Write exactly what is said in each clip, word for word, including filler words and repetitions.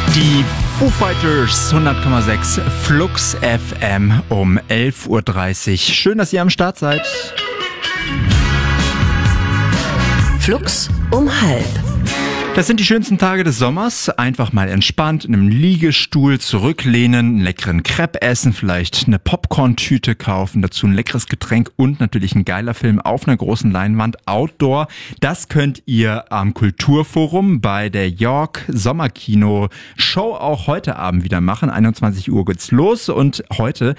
Die Foo Fighters hundert Komma sechs Flux F M um elf Uhr dreißig. Schön, dass ihr am Start seid. Flux um halb. Das sind die schönsten Tage des Sommers. Einfach mal entspannt in einem Liegestuhl zurücklehnen, einen leckeren Crepe essen, vielleicht eine Popcorn-Tüte kaufen, dazu ein leckeres Getränk und natürlich ein geiler Film auf einer großen Leinwand, Outdoor. Das könnt ihr am Kulturforum bei der York Sommerkino Show auch heute Abend wieder machen. einundzwanzig Uhr geht's los und heute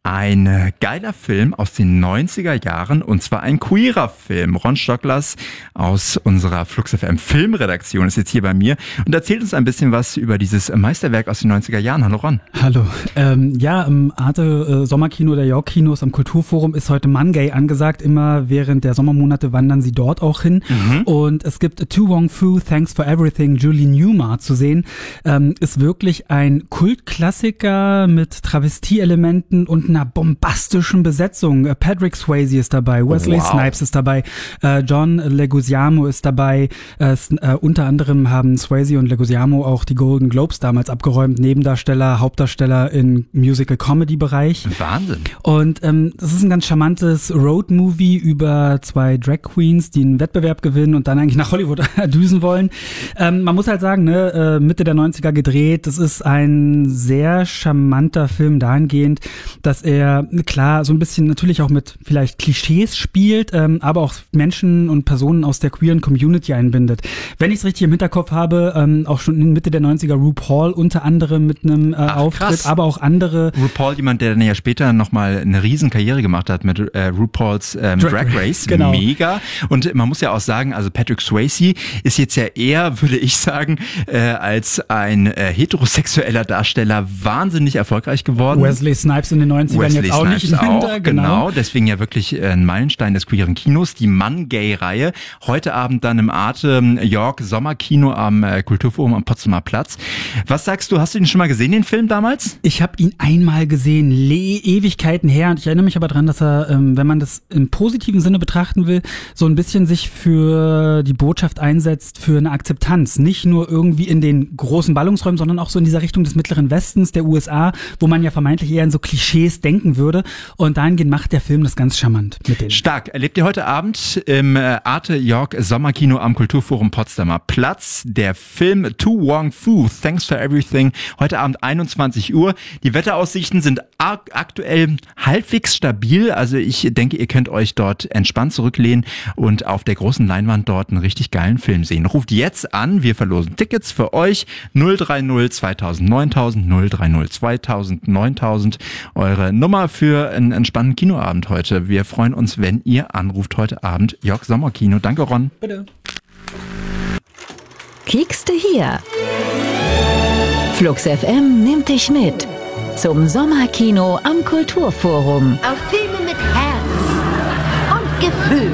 ein geiler Film aus den neunziger Jahren und zwar ein queerer Film. Ron Stocklers aus unserer Flux F M Filmredaktion ist jetzt hier bei mir und erzählt uns ein bisschen was über dieses Meisterwerk aus den neunziger Jahren. Hallo Ron. Hallo. Ähm, ja, im Arte äh, Sommerkino der York Kinos am Kulturforum ist heute Monday angesagt. Immer während der Sommermonate wandern sie dort auch hin. Mhm. Und es gibt To Wong Foo, Thanks for Everything, Julie Newmar zu sehen. Ähm, ist wirklich ein Kultklassiker mit Travestie-Elementen und einer bombastischen Besetzung. Patrick Swayze ist dabei, Wesley wow. Snipes ist dabei, äh, John Leguizamo ist dabei. Äh, äh, unter anderem haben Swayze und Leguizamo auch die Golden Globes damals abgeräumt. Nebendarsteller, Hauptdarsteller im Musical-Comedy-Bereich. Wahnsinn. Und ähm, das ist ein ganz charmantes Road-Movie über zwei Drag Queens, die einen Wettbewerb gewinnen und dann eigentlich nach Hollywood düsen wollen. Ähm, man muss halt sagen, ne, äh, Mitte der neunziger gedreht. Das ist ein sehr charmanter Film dahingehend, dass er, klar, so ein bisschen natürlich auch mit vielleicht Klischees spielt, ähm, aber auch Menschen und Personen aus der queeren Community einbindet. Wenn ich es richtig im Hinterkopf habe, ähm, auch schon in Mitte der neunziger RuPaul unter anderem mit einem äh, Ach, Auftritt, krass. aber auch andere. RuPaul, jemand, der dann ja später nochmal eine riesen Karriere gemacht hat mit äh, RuPaul's ähm, Drag, Drag Race. Genau. Mega. Und man muss ja auch sagen, also Patrick Swayze ist jetzt ja eher, würde ich sagen, äh, als ein äh, heterosexueller Darsteller wahnsinnig erfolgreich geworden. Wesley Snipes in den neunzigern Wesley jetzt auch Snipes nicht im Winter, auch, genau. genau. Deswegen ja wirklich ein Meilenstein des queeren Kinos, die Mann-Gay-Reihe. Heute Abend dann im Arte York Sommerkino am äh, Kulturforum am Potsdamer Platz. Was sagst du, hast du ihn schon mal gesehen, den Film damals? Ich habe ihn einmal gesehen, le- Ewigkeiten her. Und ich erinnere mich aber dran, dass er, ähm, wenn man das im positiven Sinne betrachten will, so ein bisschen sich für die Botschaft einsetzt, für eine Akzeptanz. Nicht nur irgendwie in den großen Ballungsräumen, sondern auch so in dieser Richtung des Mittleren Westens, der U S A, wo man ja vermeintlich eher in so Klischees denken würde. Und dahingehend macht der Film das ganz charmant mit denen. Stark. Erlebt ihr heute Abend im Arte York Sommerkino am Kulturforum Potsdamer Platz. Der Film To Wong Foo, Thanks for Everything. Heute Abend einundzwanzig Uhr. Die Wetteraussichten sind ak- aktuell halbwegs stabil. Also ich denke, ihr könnt euch dort entspannt zurücklehnen und auf der großen Leinwand dort einen richtig geilen Film sehen. Ruft jetzt an. Wir verlosen Tickets für euch. null drei null zweitausend neuntausend, null drei null zweitausend neuntausend. Eure Nummer für einen entspannten Kinoabend heute. Wir freuen uns, wenn ihr anruft heute Abend. York Sommerkino. Danke, Ron. Bitte. Kiekste hier. Flux F M nimmt dich mit zum Sommerkino am Kulturforum. Auf Filme mit Herz und Gefühl.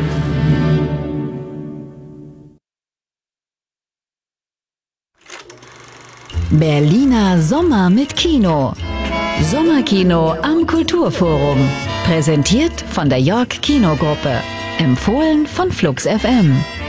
Berliner Sommer mit Kino. Sommerkino am Kulturforum. Präsentiert von der York Kinogruppe. Empfohlen von Flux F M.